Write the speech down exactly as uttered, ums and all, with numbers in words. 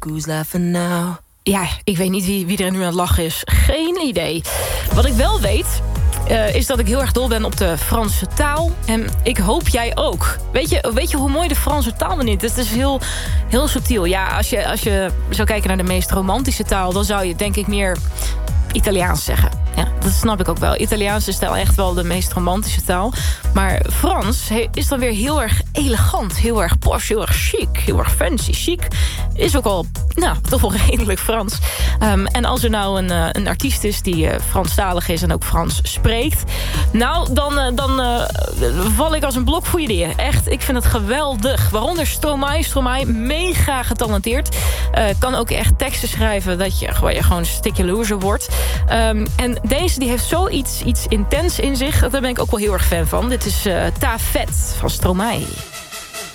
Look who's laughing now. Ja, ik weet niet wie, wie er nu aan het lachen is. Geen idee. Wat ik wel weet... Uh, is dat ik heel erg dol ben op de Franse taal. En ik hoop jij ook. Weet je, weet je hoe mooi de Franse taal is? Het is heel, heel subtiel. Ja, als je, als je zou kijken naar de meest romantische taal... dan zou je denk ik meer Italiaans zeggen. Ja, dat snap ik ook wel. Italiaans is wel echt wel de meest romantische taal. Maar Frans is dan weer heel erg elegant. Heel erg posh, heel erg chic. Heel erg fancy, chic. Is ook al, nou, toch wel redelijk Frans. Um, en als er nou een, uh, een artiest is die uh, Franstalig is en ook Frans spreekt... nou, dan, uh, dan uh, val ik als een blok voor je neer. Echt, ik vind het geweldig. Waaronder Stromae. Stromae, mega getalenteerd. Uh, kan ook echt teksten schrijven dat je, waar je gewoon sticky loser wordt. Um, en deze die heeft zoiets iets intens in zich. Daar ben ik ook wel heel erg fan van. Dit is uh, Ta Vet van Stromae.